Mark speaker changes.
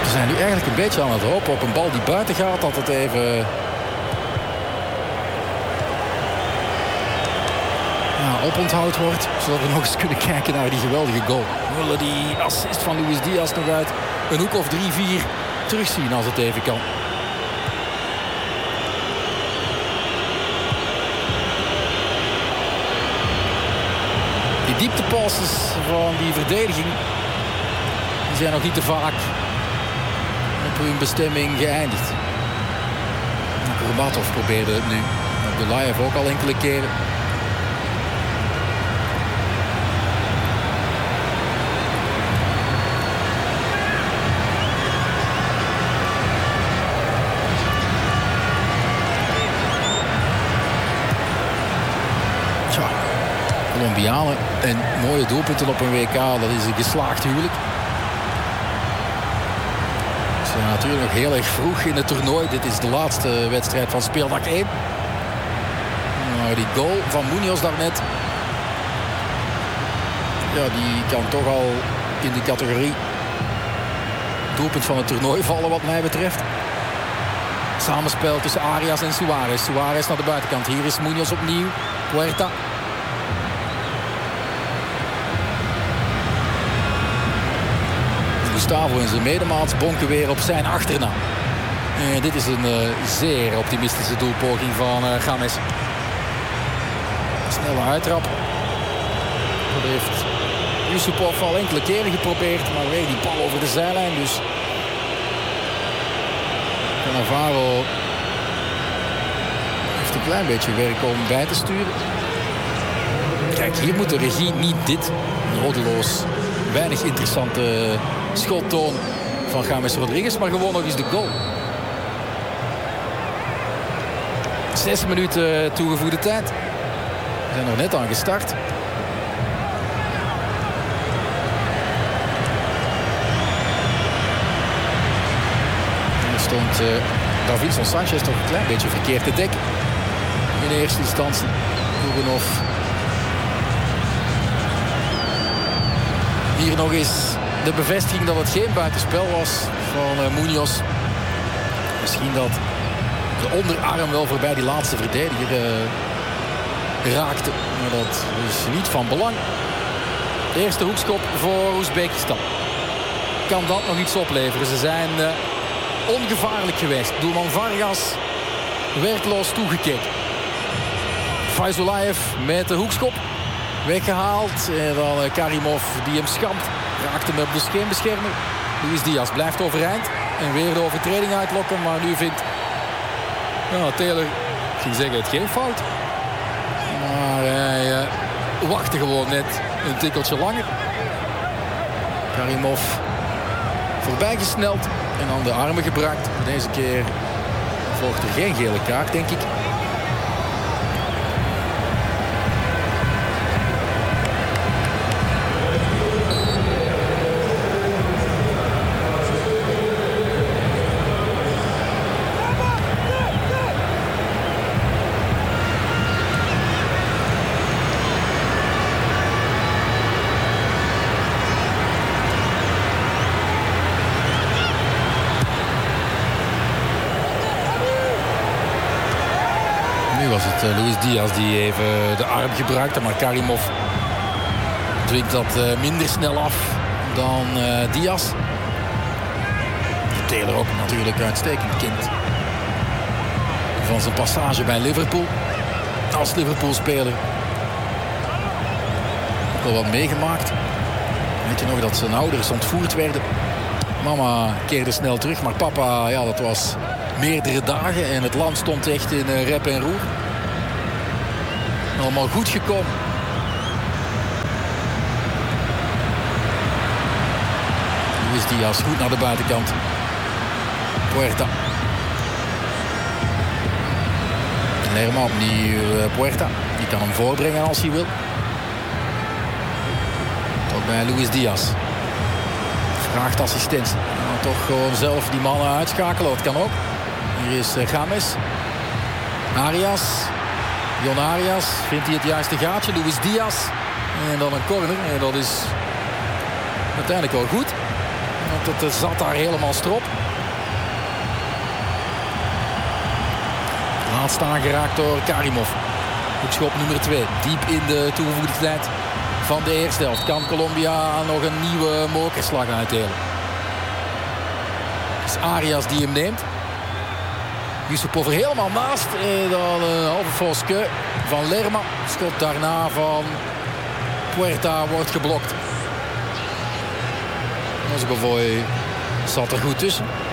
Speaker 1: We zijn nu eigenlijk een beetje aan het hopen op een bal die buiten gaat. Dat het even... oponthoud wordt. Zodat we nog eens kunnen kijken naar die geweldige goal. We willen die assist van Luis Diaz nog uit een hoek of 3-4 terugzien als het even kan. Die dieptepasses van die verdediging die zijn nog niet te vaak op hun bestemming geëindigd. Kurbatov probeerde het nu. Abdullayev ook al enkele keren. Colombianen en mooie doelpunten op een WK, dat is een geslaagd huwelijk. Ze zijn natuurlijk nog heel erg vroeg in het toernooi. Dit is de laatste wedstrijd van speeldag 1. Maar die goal van Munoz daarnet, ja, die kan toch al in de categorie doelpunt van het toernooi vallen wat mij betreft. Samenspel tussen Arias en Suarez. Suarez naar de buitenkant. Hier is Munoz opnieuw. Puerta. Gustavo en zijn medemaats bonken weer op zijn achterna. En dit is een zeer optimistische doelpoging van James. Snelle uittrap. Dat heeft Yusupov al enkele keren geprobeerd. Maar weer die bal over de zijlijn. Dus Cannavaro heeft een klein beetje werk om bij te sturen. Kijk, hier moet de regie niet dit nodeloos, weinig interessante schottoon van James Rodriguez, maar gewoon nog eens de goal. 6 minuten toegevoegde tijd. We zijn er net aan gestart. Er stond Davinson Sanchez toch een klein beetje verkeerd te dek. In eerste instantie. Goedenhof. Hier nog eens de bevestiging dat het geen buitenspel was van Munoz. Misschien dat de onderarm wel voorbij die laatste verdediger raakte. Maar dat is niet van belang. De eerste hoekschop voor Oezbekistan. Kan dat nog iets opleveren? Ze zijn ongevaarlijk geweest. Doelman Vargas werkloos toegekeken. Faizullayev met de hoekschop. Weggehaald. En dan Karimov die hem schampt. Raakt hem op de scheenbeschermer. Luis Diaz blijft overeind. En weer de overtreding uitlokken. Maar nu vindt Taylor, ik ging zeggen, het geen fout. Maar hij wachtte gewoon net een tikkeltje langer. Karimov voorbij gesneld. En dan de armen gebruikt. Deze keer volgt er geen gele kaart, denk ik. Luis Diaz die even de arm gebruikte. Maar Karimov dwingt dat minder snel af dan Diaz. Taylor ook natuurlijk uitstekend kind van zijn passage bij Liverpool. Als Liverpool-speler. Ook al wat meegemaakt. Weet je nog dat zijn ouders ontvoerd werden? Mama keerde snel terug. Maar papa, ja, dat was meerdere dagen. En het land stond echt in rep en roer. Allemaal goed gekomen. Luis Diaz goed naar de buitenkant. Puerta. Lerma opnieuw Puerta. Die kan hem voorbrengen als hij wil. Tot bij Luis Diaz. Vraagt assistentie. Toch gewoon zelf die mannen uitschakelen. Dat kan ook. Hier is James. Arias. Jon Arias vindt hij het juiste gaatje. Luis Diaz. En dan een corner. En dat is uiteindelijk wel goed. Want het zat daar helemaal strop. Laatst aangeraakt door Karimov. Hoekschop nummer 2. Diep in de toegevoegde tijd van de eerste helft. Kan Colombia nog een nieuwe mokerslag uitdelen. Het is Arias die hem neemt. Yusupov er helemaal naast. Dan een halve Foske van Lerma. Schot daarna van Puerta wordt geblokt. Onze Govoy zat er goed tussen.